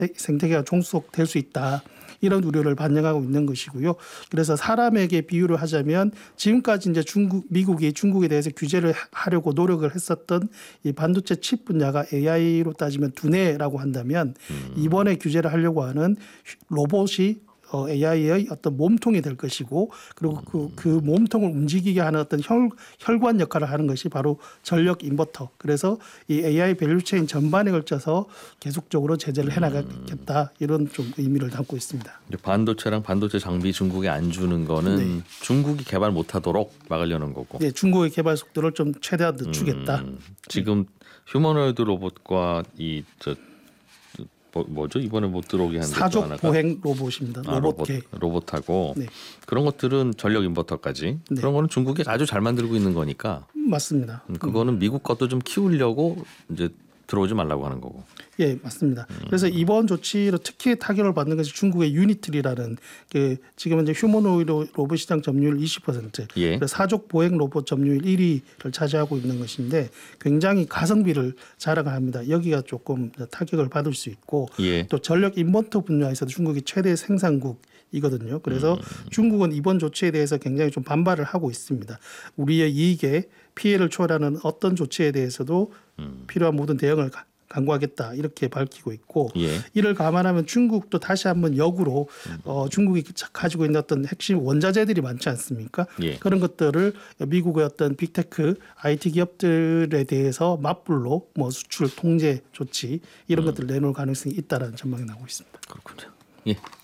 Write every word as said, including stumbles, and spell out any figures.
생태계가 종속될 수 있다. 이런 우려를 반영하고 있는 것이고요. 그래서 사람에게 비유를 하자면 지금까지 이제 중국, 미국이 중국에 대해서 규제를 하려고 노력을 했었던 이 반도체 칩 분야가 에이아이로 따지면 두뇌라고 한다면 음. 이번에 규제를 하려고 하는 로봇이 어, 에이아이의 어떤 몸통이 될 것이고 그리고 그, 그 몸통을 움직이게 하는 어떤 혈, 혈관 역할을 하는 것이 바로 전력 인버터. 그래서 이 에이아이 밸류체인 전반에 걸쳐서 계속적으로 제재를 해나가겠다 이런 좀 의미를 담고 있습니다. 반도체랑 반도체 장비 중국에 안 주는 거는 네. 중국이 개발 못하도록 막으려는 거고. 네, 중국의 개발 속도를 좀 최대한 늦추겠다. 음, 지금 휴머노이드 로봇과 이저 뭐, 뭐죠? 이번에 못 들어오게 하는 사족 보행 로봇입니다. 아, 로봇계. 로봇, 로봇하고 네. 그런 것들은 전력 인버터까지 네. 그런 거는 중국이 아주 잘 만들고 있는 거니까 맞습니다. 음, 그거는 미국 것도 좀 키우려고 이제 들어오지 말라고 하는 거고. 예, 맞습니다. 그래서 이번 조치로 특히 타격을 받는 것이 중국의 유니트리라는 그 지금 이제 휴머노이드 로봇 시장 점유율 이십 퍼센트, 예. 사족 보행 로봇 점유율 일 위를 차지하고 있는 것인데 굉장히 가성비를 자랑을 합니다. 여기가 조금 타격을 받을 수 있고 예. 또 전력 인버터 분야에서도 중국이 최대 생산국. 이거든요. 그래서 음. 중국은 이번 조치에 대해서 굉장히 좀 반발을 하고 있습니다. 우리의 이익에 피해를 초래하는 어떤 조치에 대해서도 음. 필요한 모든 대응을 강구하겠다 이렇게 밝히고 있고 예. 이를 감안하면 중국도 다시 한번 역으로 어, 중국이 가지고 있는 어떤 핵심 원자재들이 많지 않습니까? 예. 그런 것들을 미국의 어떤 빅테크 아이티 기업들에 대해서 맞불로 뭐 수출 통제 조치 이런 음. 것들을 내놓을 가능성이 있다라는 전망이 나오고 있습니다. 그렇군요. 예.